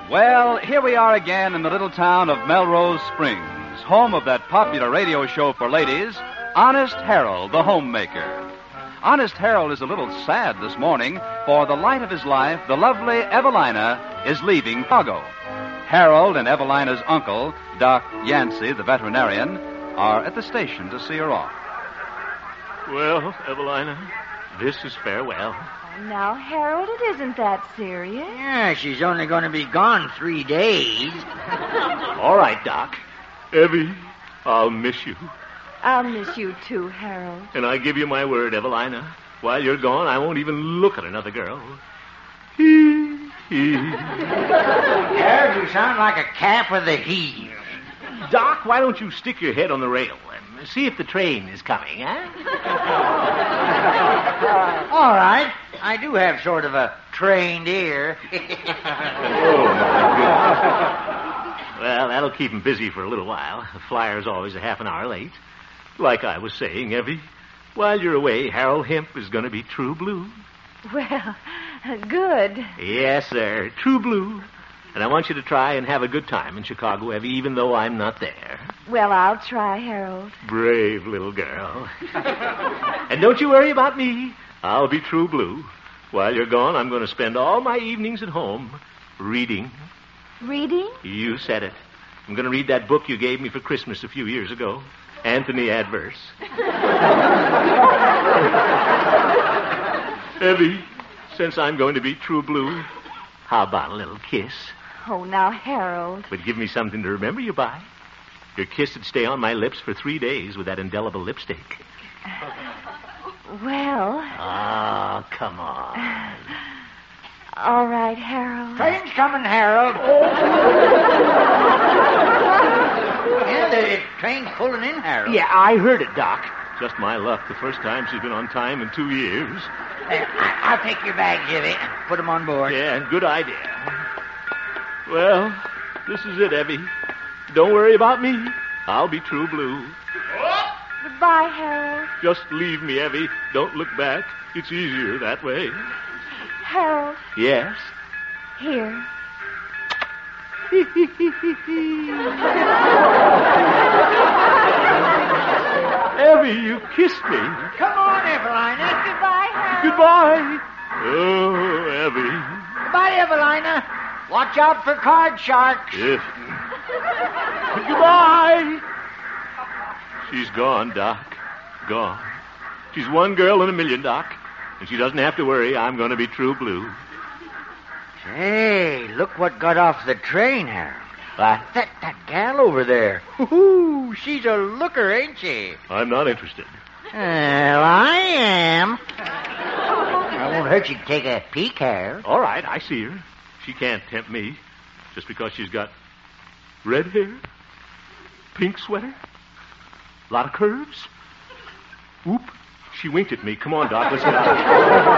Well, here we are again in the little town of Melrose Springs, home of that popular radio show for ladies, Honest Harold, the homemaker. Honest Harold is a little sad this morning, for the light of his life, the lovely Evelina, is leaving Chicago. Harold and Evelina's uncle, Doc Yancey, the veterinarian, are at the station to see her off. Well, Evelina, this is farewell. Now, Harold, it isn't that serious. Yeah, she's only going to be gone 3 days. All right, Doc. Evie, I'll miss you. I'll miss you too, Harold. And I give you my word, Evelina, while you're gone, I won't even look at another girl. Harold, Harold, you sound like a calf with a heave. Doc, why don't you stick your head on the rail and see if the train is coming, huh? All right. I do have sort of a trained ear. Oh, my goodness. Well, that'll keep him busy for a little while. The flyer's always a half an hour late. Like I was saying, Evie, while you're away, Harold Hemp is going to be true blue. Well, good. Yes, sir, true blue. And I want you to try and have a good time in Chicago, Evie, even though I'm not there. Well, I'll try, Harold. Brave little girl. And don't you worry about me. I'll be true blue. While you're gone, I'm going to spend all my evenings at home reading. Reading? You said it. I'm going to read that book you gave me for Christmas a few years ago, Anthony Adverse. Evie, since I'm going to be true blue, how about a little kiss? Oh, now, Harold. But give me something to remember you by. Your kiss would stay on my lips for 3 days with that indelible lipstick. Well... Oh, come on. All right, Harold. Train's coming, Harold. Yeah, the train's pulling in, Harold. Yeah, I heard it, Doc. Just my luck. The first time she's been on time in 2 years. I'll take your bags, Evie. Put them on board. Yeah, good idea. Well, this is it, Evie. Don't worry about me. I'll be true blue. Goodbye, Harold. Just leave me, Evie. Don't look back. It's easier that way. Harold. Yes? Here. Evie, you kissed me. Come on, Evelina. Goodbye, Harold. Goodbye. Oh, Evie. Goodbye, Evelina. Watch out for card sharks. Yes. Goodbye. She's gone, Doc. Gone. She's one girl in a million, Doc. And she doesn't have to worry. I'm going to be true blue. Hey, look what got off the train, Harold. What? That gal over there. Ooh, she's a looker, ain't she? I'm not interested. Well, I am. I won't hurt you to take a peek, Harold. All right, I see her. She can't tempt me just because she's got red hair, pink sweater, a lot of curves. Whoop. She winked at me. Come on, Doc, let's get out.